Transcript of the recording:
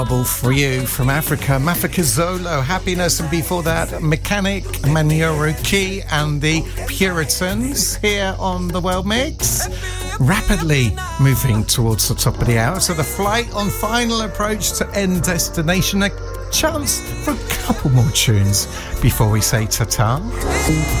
For you from Africa, Mafika Zolo, Happiness, and before that, Mechanic, Manuro Key, and the Puritans here on the World Mix. Rapidly moving towards the top of the hour, so the flight on final approach to end destination. A chance for a couple more tunes before we say ta-ta.